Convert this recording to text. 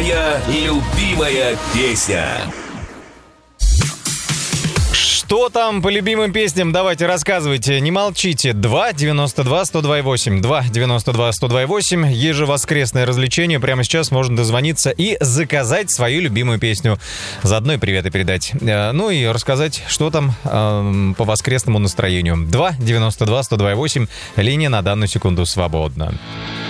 Моя любимая песня. Что там по любимым песням? Давайте рассказывайте, не молчите. 2-92-102-8. 2-92-102-8. Ежевоскресное развлечение. Прямо сейчас можно дозвониться и заказать свою любимую песню. Заодно и приветы передать. Ну и рассказать, что там по воскресному настроению. 2-92-102-8. Линия на данную секунду свободна.